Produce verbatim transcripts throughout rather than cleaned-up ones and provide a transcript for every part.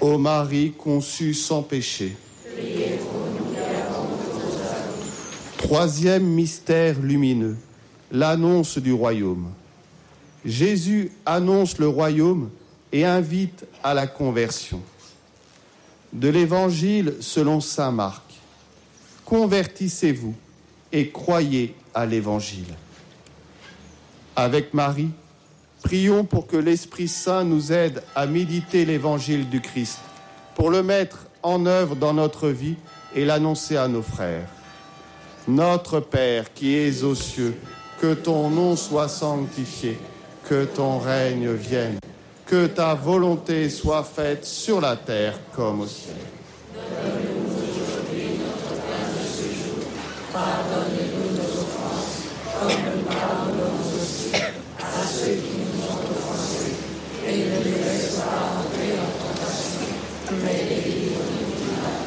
Ô Marie conçue sans péché. Troisième mystère lumineux, l'annonce du royaume. Jésus annonce le royaume et invite à la conversion. De l'Évangile selon saint Marc. Convertissez-vous et croyez à l'Évangile. Avec Marie, prions pour que l'Esprit Saint nous aide à méditer l'Évangile du Christ, pour le mettre en œuvre dans notre vie et l'annoncer à nos frères. Notre Père qui es aux cieux, que ton nom soit sanctifié, que ton règne vienne, que ta volonté soit faite sur la terre comme au ciel. Donne-nous aujourd'hui notre pain de ce jour. Pardonne-nous nos offenses, comme nous pardonnons aussi à ceux qui nous ont offensés. Et ne nous laisse pas entrer en tentation, mais délivre-nous du mal.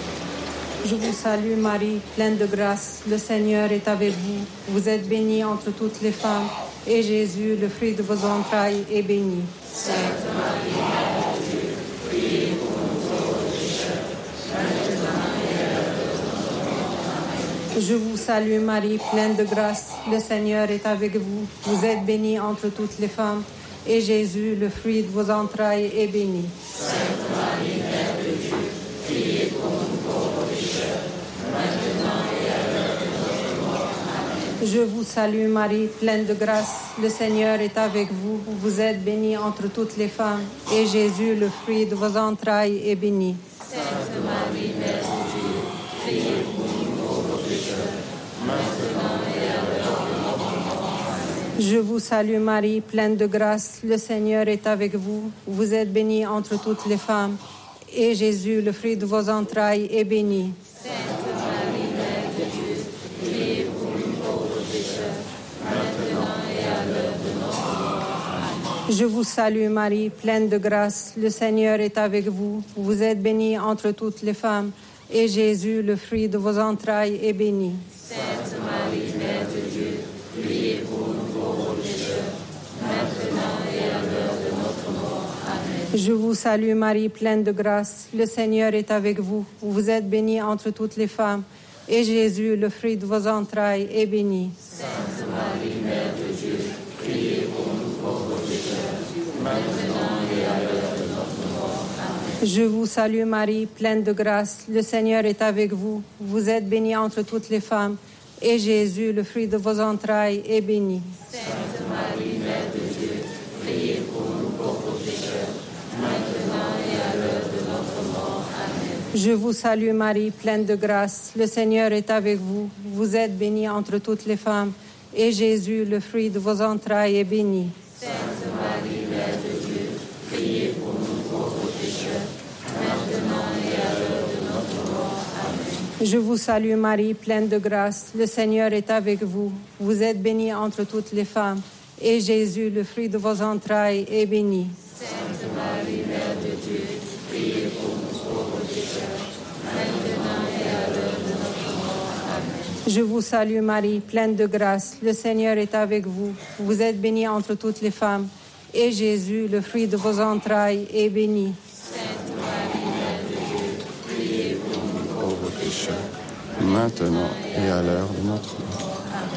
Je vous salue Marie, pleine de grâce, le Seigneur est avec vous. Vous êtes bénie entre toutes les femmes, et Jésus, le fruit de vos entrailles, est béni. Sainte Marie, Mère de Dieu, priez pour nous pauvres pécheurs, maintenant et à l'heure de notre mort. Amen. Je vous salue Marie, pleine de grâce, le Seigneur est avec vous. Vous êtes bénie entre toutes les femmes, et Jésus, le fruit de vos entrailles, est béni. Sainte Marie, Mère de Dieu, priez pour nous pauvres pécheurs, maintenant et à l'heure de notre mort. Amen. Je vous salue Marie, pleine de grâce, le Seigneur est avec vous. Vous êtes bénie entre toutes les femmes, et Jésus, le fruit de vos entrailles, est béni. Sainte Marie, Mère de Dieu, priez pour nous pauvres pécheurs, maintenant et à l'heure de notre mort. Amen. Je vous salue Marie, pleine de grâce, le Seigneur est avec vous. Vous êtes bénie entre toutes les femmes, et Jésus, le fruit de vos entrailles, est béni. Sainte Marie, Mère de Dieu, priez pour nous pauvres pécheurs, maintenant et à l'heure de notre mort. Amen. Je vous salue Marie, pleine de grâce, le Seigneur est avec vous. Vous êtes bénie entre toutes les femmes, et Jésus, le fruit de vos entrailles, est béni. Sainte Marie, Mère de Dieu, priez pour nous pauvres pécheurs, maintenant et à l'heure de notre mort. Amen. Je vous salue Marie, pleine de grâce, le Seigneur est avec vous. Vous êtes bénie entre toutes les femmes, et Jésus, le fruit de vos entrailles, est béni. Sainte Marie, Mère de Dieu, priez pour nous pauvres pécheurs, maintenant et à l'heure de notre mort. Amen. Je vous salue Marie, pleine de grâce, le Seigneur est avec vous. Vous êtes bénie entre toutes les femmes, et Jésus, le fruit de vos entrailles, est béni. Sainte Marie, Mère de Dieu, priez pour nous pauvres pécheurs, maintenant et à l'heure de notre mort. Amen. Je vous salue Marie, pleine de grâce, le Seigneur est avec vous. Vous êtes bénie entre toutes les femmes, et Jésus, le fruit de vos entrailles, est béni. Sainte Marie, Mère de Dieu, priez pour nous pauvres pécheurs, maintenant et à l'heure de notre mort. Amen. Je vous salue Marie, pleine de grâce, le Seigneur est avec vous. Vous êtes bénie entre toutes les femmes, et Jésus, le fruit de vos entrailles, est béni. Sainte Marie, Mère de Dieu, priez pour nous pauvres pécheurs, maintenant et à l'heure de notre mort. Amen. Je vous salue Marie, pleine de grâce, le Seigneur est avec vous. Vous êtes bénie entre toutes les femmes, et Jésus, le fruit de vos entrailles, est béni. Sainte Marie, Mère de Dieu, priez pour nous Pauvres pécheurs, maintenant et à l'heure de notre mort.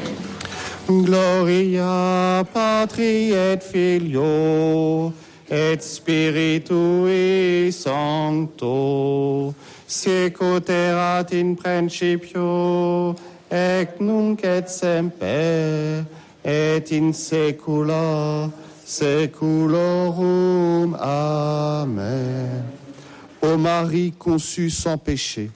Amen. Gloria Patri et Filio et Spiritui Sancto, sic ut erat in principio, et nunc et semper, et in saecula saeculorum. Amen. Ô Marie conçue sans péché.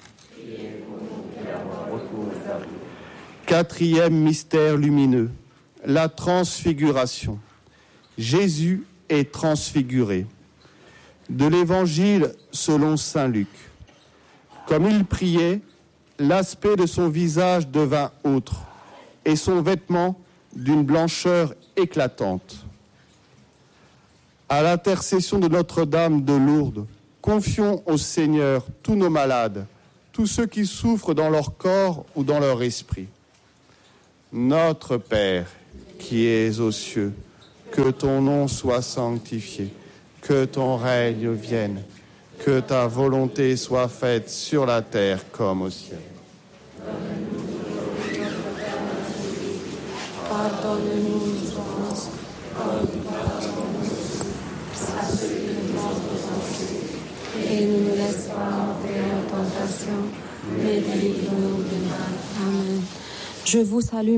Quatrième mystère lumineux, la transfiguration. Jésus est transfiguré. De l'Évangile selon saint Luc. Comme il priait, l'aspect de son visage devint autre, et son vêtement d'une blancheur éclatante. À l'intercession de Notre-Dame de Lourdes, confions au Seigneur tous nos malades, tous ceux qui souffrent dans leur corps ou dans leur esprit. Notre Père, qui es aux cieux, que ton nom soit sanctifié, que ton règne vienne, Que ta volonté soit faite sur la terre comme au ciel. Pardonne-nous nos offenses, comme nous pardonnons à ceux qui nous ont offensés. Et ne nous laisse pas entrer en tentation, mais délivre-nous du mal. Amen. Je vous salue.